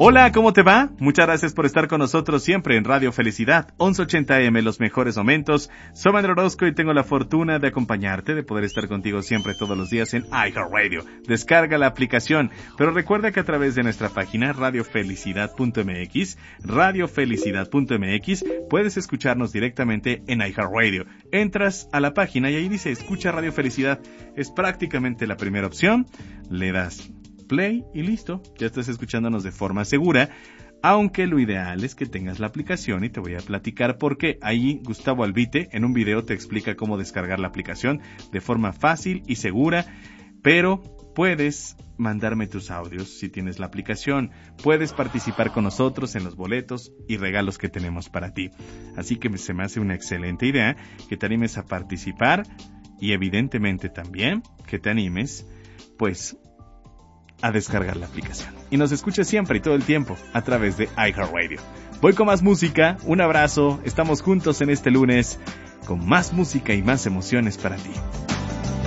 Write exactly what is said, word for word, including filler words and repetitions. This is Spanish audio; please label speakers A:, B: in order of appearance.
A: Hola, ¿cómo te va? Muchas gracias por estar con nosotros siempre en Radio Felicidad, once ochenta A M, los mejores momentos. Soy Manuel Orozco y tengo la fortuna de acompañarte, de poder estar contigo siempre todos los días en iHeartRadio. Descarga la aplicación, pero recuerda que a través de nuestra página radio felicidad punto m x, radio felicidad punto m x, puedes escucharnos directamente en iHeartRadio. Entras a la página y ahí dice Escucha Radio Felicidad. Es prácticamente la primera opción. Le das play y listo, ya estás escuchándonos de forma segura, aunque lo ideal es que tengas la aplicación y te voy a platicar por qué. Ahí Gustavo Albite en un video te explica cómo descargar la aplicación de forma fácil y segura, pero puedes mandarme tus audios si tienes la aplicación, puedes participar con nosotros en los boletos y regalos que tenemos para ti. Así que se me hace una excelente idea que te animes a participar y evidentemente también que te animes, pues, a descargar la aplicación. Y nos escucha siempre y todo el tiempo a través de iHeartRadio. Voy con más música, un abrazo, estamos juntos en este lunes con más música y más emociones para ti.